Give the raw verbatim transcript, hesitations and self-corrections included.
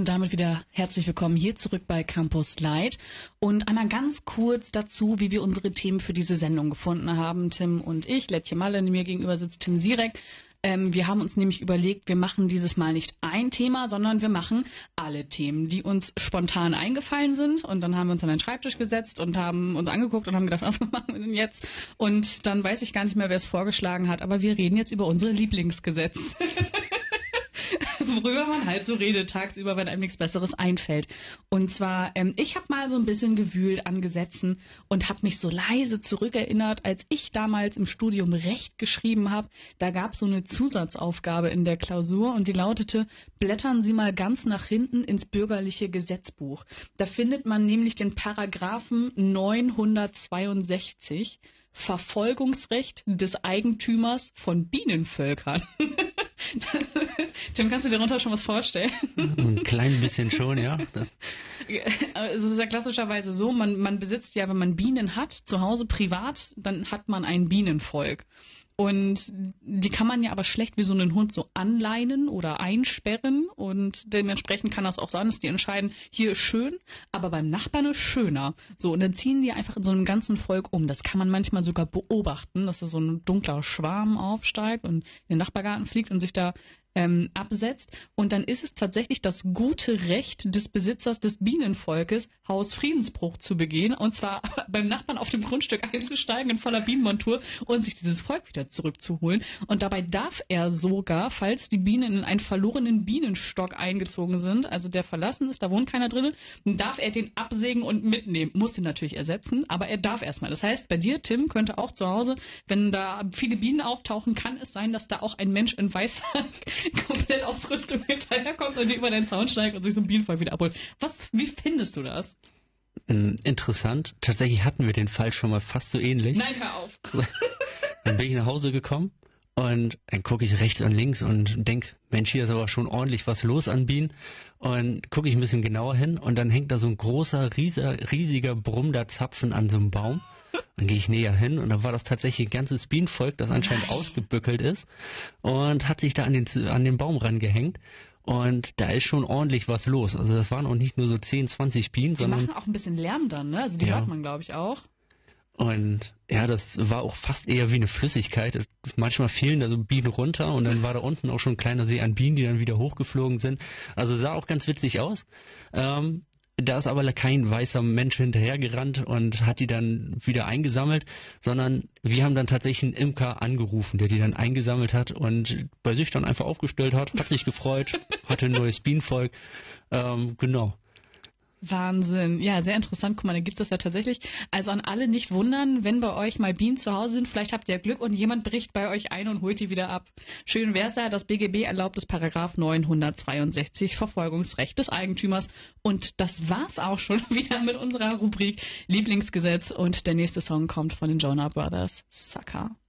Und damit wieder herzlich willkommen hier zurück bei Campus Light. Und einmal ganz kurz dazu, wie wir unsere Themen für diese Sendung gefunden haben. Tim und ich, Letje Malle, mir gegenüber sitzt Tim Sirek. Ähm, wir haben uns nämlich überlegt, wir machen dieses Mal nicht ein Thema, sondern wir machen alle Themen, die uns spontan eingefallen sind. Und dann haben wir uns an den Schreibtisch gesetzt und haben uns angeguckt und haben gedacht, was machen wir denn jetzt? Und dann weiß ich gar nicht mehr, wer es vorgeschlagen hat, aber wir reden jetzt über unsere Lieblingsgesetze. Worüber man halt so redet tagsüber, wenn einem nichts Besseres einfällt. Und zwar, ähm, ich habe mal so ein bisschen gewühlt an Gesetzen und habe mich so leise zurückerinnert, als ich damals im Studium Recht geschrieben habe. Da gab es so eine Zusatzaufgabe in der Klausur und die lautete, blättern Sie mal ganz nach hinten ins bürgerliche Gesetzbuch. Da findet man nämlich den Paragraphen neunhundertzweiundsechzig, Verfolgungsrecht des Eigentümers von Bienenvölkern. Tim, kannst du dir darunter schon was vorstellen? Ein klein bisschen schon, ja. Das es ist ja klassischerweise so, man, man besitzt ja, wenn man Bienen hat, zu Hause privat, dann hat man ein Bienenvolk. Und die kann man ja aber schlecht wie so einen Hund so anleinen oder einsperren und dementsprechend kann das auch sein, dass die entscheiden, hier ist schön, aber beim Nachbarn ist schöner. So, und dann ziehen die einfach in so einem ganzen Volk um. Das kann man manchmal sogar beobachten, dass da so ein dunkler Schwarm aufsteigt und in den Nachbargarten fliegt und sich da ähm, absetzt. Und dann ist es tatsächlich das gute Recht des Besitzers des Bienenvolkes, Hausfriedensbruch zu begehen, und zwar beim Nachbarn auf dem Grundstück einzusteigen in voller Bienenmontur und sich dieses Volk wieder zurückzuholen. Und dabei darf er sogar, falls die Bienen in einen verlorenen Bienenstock eingezogen sind, also der verlassen ist, da wohnt keiner drin, darf er den absägen und mitnehmen. Muss den natürlich ersetzen, aber er darf erstmal. Das heißt, bei dir, Tim, könnte auch zu Hause, wenn da viele Bienen auftauchen, kann es sein, dass da auch ein Mensch in weißer komplett Ausrüstung hinterherkommt und die über den Zaun steigt und sich so ein Bienenvolk wieder abholt. Was, wie findest du das? Interessant. Tatsächlich hatten wir den Fall schon mal fast so ähnlich. Nein, hör auf. Dann bin ich nach Hause gekommen und dann gucke ich rechts und links und denke, Mensch, hier ist aber schon ordentlich was los an Bienen. Und gucke ich ein bisschen genauer hin und dann hängt da so ein großer, riesiger, riesiger brummender Zapfen an so einem Baum. Dann gehe ich näher hin und dann war das tatsächlich ein ganzes Bienenvolk, das anscheinend Nein. ausgebückelt ist und hat sich da an den, an den Baum rangehängt. Und da ist schon ordentlich was los. Also das waren auch nicht nur so zehn, zwanzig Bienen, die sondern... Die machen auch ein bisschen Lärm dann, ne? Also die ja. hört man, glaube ich, auch. Und ja, das war auch fast eher wie eine Flüssigkeit. Manchmal fielen da so Bienen runter und dann war da unten auch schon ein kleiner See an Bienen, die dann wieder hochgeflogen sind. Also sah auch ganz witzig aus. Ähm, da ist aber kein weißer Mensch hinterhergerannt und hat die dann wieder eingesammelt, sondern wir haben dann tatsächlich einen Imker angerufen, der die dann eingesammelt hat und bei sich dann einfach aufgestellt hat, hat sich gefreut, hatte ein neues Bienenvolk. Ähm, genau. Wahnsinn. Ja, sehr interessant. Guck mal, da gibt's das ja tatsächlich. Also an alle nicht wundern, wenn bei euch mal Bienen zu Hause sind, vielleicht habt ihr Glück und jemand bricht bei euch ein und holt die wieder ab. Schön wär's ja, das B G B erlaubt es Paragraph neunhundertzweiundsechzig, Verfolgungsrecht des Eigentümers. Und das war's auch schon wieder mit unserer Rubrik Lieblingsgesetz. Und der nächste Song kommt von den Jonah Brothers, Sucker.